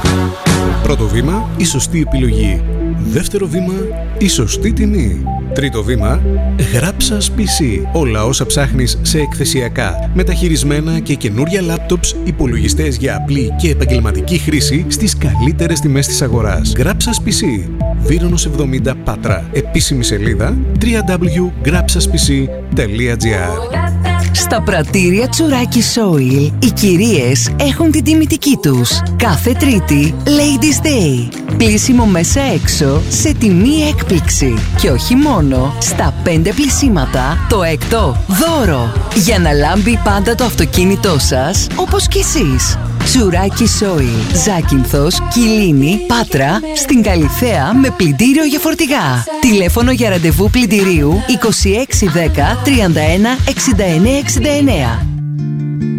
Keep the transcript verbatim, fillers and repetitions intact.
Πρώτο βήμα, η σωστή επιλογή. Δεύτερο βήμα, η σωστή τιμή. Τρίτο βήμα, Γράψας πι σι. Όλα όσα ψάχνεις σε εκθεσιακά, μεταχειρισμένα και καινούρια λάπτοψ, υπολογιστές για απλή και επαγγελματική χρήση στις καλύτερες τιμές της αγοράς. Γράψας πι σι. Βύρονος εβδομήντα Πάτρα. Επίσημη σελίδα double-u double-u double-u τελεία γράψας πι σι τελεία τζι άρ. Στα πρατήρια Τσουράκη Soil, οι κυρίες έχουν την τιμητική τους. Κάθε Τρίτη, Ladies Day. Πλύσιμο μέσα έξω σε τιμή έκπληξη. Και όχι μόνο, στα πέντε πλυσίματα, το έκτο δώρο. Για να λάμπει πάντα το αυτοκίνητό σας, όπως κι εσείς. Τσουράκη Soil, Ζάκυνθος, Κιλίνη, Πάτρα, στην Καλιθέα με πλυντήριο για φορτηγά. Τηλέφωνο για ραντεβού πλυντηρίου είκοσι έξι δέκα τριάντα ένα εξήντα εννέα εξήντα εννέα.